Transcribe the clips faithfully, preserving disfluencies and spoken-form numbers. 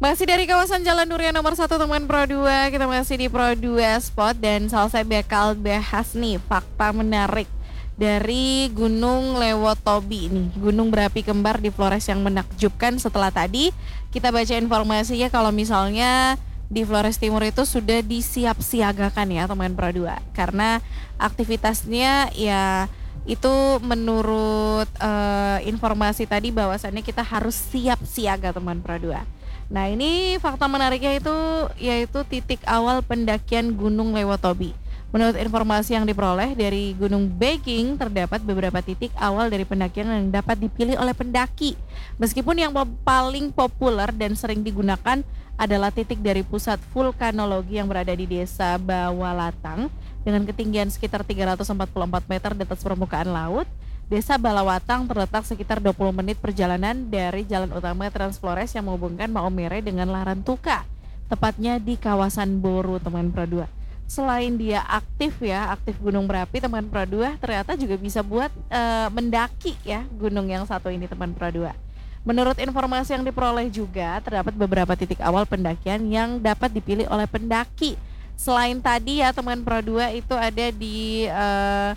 Masih dari kawasan Jalan Durian nomor satu teman Pro dua, kita masih di Pro dua Spot dan salah saya bakal bahas nih fakta menarik dari Gunung Lewotobi nih, gunung berapi kembar di Flores yang menakjubkan. Setelah tadi kita baca informasinya kalau misalnya di Flores Timur itu sudah disiap-siagakan ya teman Pro dua, karena aktivitasnya ya itu menurut uh, informasi tadi bahwasannya kita harus siap siaga teman Pro dua. Nah ini fakta menariknya itu yaitu titik awal pendakian Gunung Lewotobi. Menurut informasi yang diperoleh dari Gunung Baking, terdapat beberapa titik awal dari pendakian yang dapat dipilih oleh pendaki. Meskipun yang paling populer dan sering digunakan adalah titik dari pusat vulkanologi yang berada di desa Bawalatang dengan ketinggian sekitar tiga ratus empat puluh empat meter di atas permukaan laut. Desa Balawatang terletak sekitar dua puluh menit perjalanan dari jalan utama Trans Flores yang menghubungkan Maumere dengan Larantuka, tepatnya di kawasan Boru teman Pro dua. Selain dia aktif ya, aktif gunung berapi teman Pro dua, ternyata juga bisa buat uh, mendaki ya gunung yang satu ini teman Pro dua. Menurut informasi yang diperoleh juga terdapat beberapa titik awal pendakian yang dapat dipilih oleh pendaki. Selain tadi ya teman Pro dua itu ada di uh,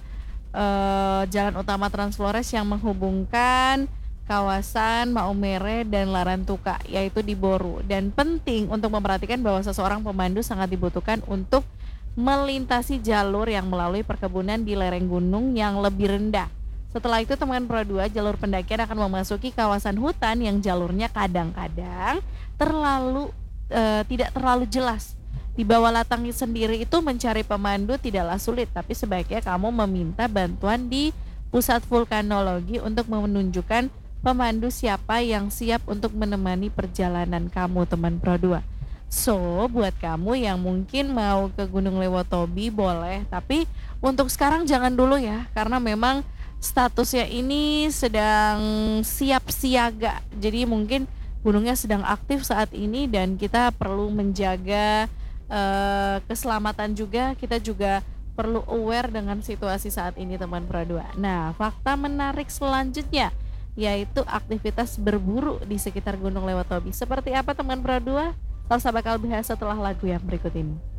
Uh, jalan utama Trans Flores yang menghubungkan kawasan Maumere dan Larantuka, yaitu di Boru. Dan penting untuk memperhatikan bahwa seseorang pemandu sangat dibutuhkan untuk melintasi jalur yang melalui perkebunan di lereng gunung yang lebih rendah. Setelah itu teman Pro dua, jalur pendakian akan memasuki kawasan hutan yang jalurnya kadang-kadang terlalu uh, tidak terlalu jelas. Di Bawalatang sendiri itu mencari pemandu tidaklah sulit, tapi sebaiknya kamu meminta bantuan di pusat vulkanologi untuk menunjukkan pemandu siapa yang siap untuk menemani perjalanan kamu teman Pro dua. So, buat kamu yang mungkin mau ke Gunung Lewotobi boleh, tapi untuk sekarang jangan dulu ya, karena memang statusnya ini sedang siap siaga. Jadi mungkin gunungnya sedang aktif saat ini dan kita perlu menjaga Uh, keselamatan juga. Kita juga perlu aware dengan situasi saat ini teman Pro dua. Nah, fakta menarik selanjutnya yaitu aktivitas berburu di sekitar Gunung Lewotobi. Seperti apa teman Pro dua? Salsa bakal bahas setelah lagu yang berikut ini.